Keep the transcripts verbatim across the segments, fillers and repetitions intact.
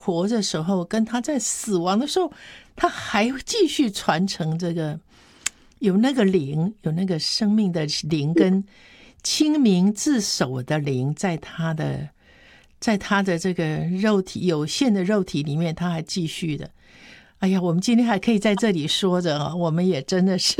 活着时候跟他在死亡的时候，他还继续传承这个，有那个灵，有那个生命的灵跟清明自守的灵，在他的在他的这个肉体有限的肉体里面，他还继续的。哎呀，我们今天还可以在这里说着，我们也真的是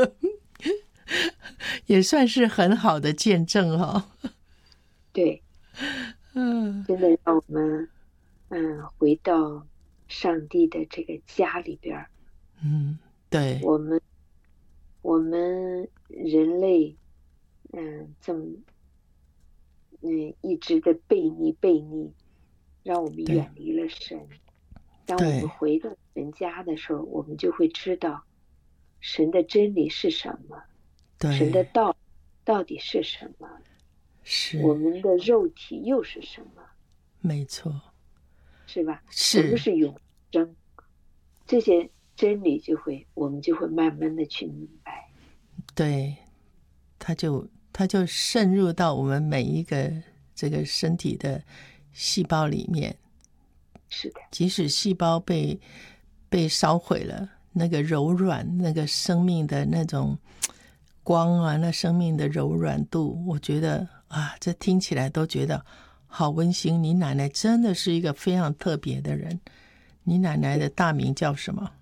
也算是很好的见证哈。 对， 嗯， 真的让我们嗯回到上帝的这个家里边。 嗯，对， 我们我们人类嗯这么嗯一直的悖逆悖逆，让我们对， 远离了神。当我们对， 回到神家的时候，我们就会知道神的真理是什么，神的对， 道到底是什么，我是， 们的肉体又是什么， 没错， 是吧？什么是， 是永生？这些真理就会，我们就会慢慢的去明白。 对，它就它就渗入到我们每一个这个身体的细胞里面， 是的， 即使细胞被被烧毁了，那个柔软，那个生命的那种光啊，那生命的柔软度，我觉得啊，这听起来都觉得好温馨。你奶奶真的是一个非常特别的人。你奶奶的大名叫什么？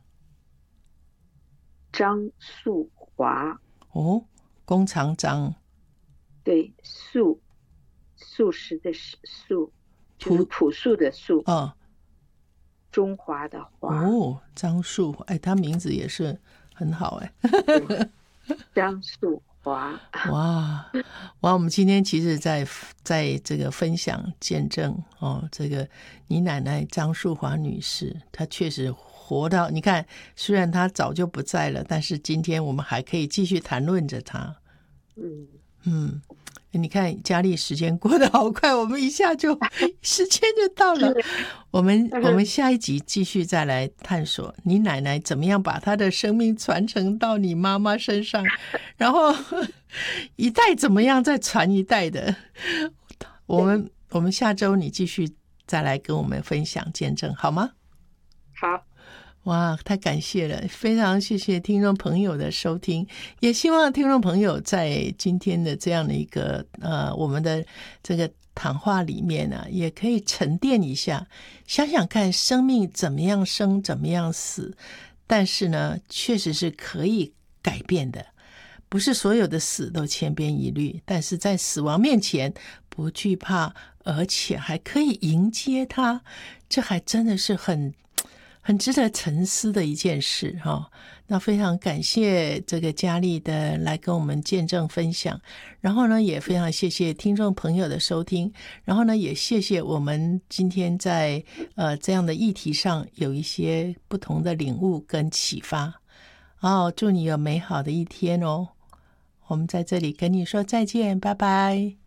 张素华， 哦，弓长张， 对，素素食的素，就是朴朴素的素， 哦中华的华， 哦，张树，哎，他名字也是很好哎。 对，张素华。 哇哇！我们今天其实在在这个分享见证哦，这个你奶奶张淑华女士，她确实活到你看，虽然她早就不在了，但是今天我们还可以继续谈论着她。 嗯， 嗯，你看佳丽时间过得好快，我们一下就时间就到了。我们我们下一集继续再来探索你奶奶怎么样把她的生命传承到你妈妈身上，然后一代怎么样再传一代的。我们我们下周你继续再来跟我们分享见证好吗？ 好， 哇，太感谢了，非常谢谢听众朋友的收听，也希望听众朋友在今天的这样的一个呃我们的这个谈话里面呢、啊，也可以沉淀一下，想想看生命怎么样生，怎么样死，但是呢，确实是可以改变的，不是所有的死都千篇一律，但是在死亡面前不惧怕，而且还可以迎接它，这还真的是很很值得沉思的一件事哈、哦。那非常感谢这个佳丽的来跟我们见证分享，然后呢，也非常谢谢听众朋友的收听，然后呢，也谢谢我们今天在呃这样的议题上有一些不同的领悟跟启发。哦，祝你有美好的一天哦！我们在这里跟你说再见，拜拜。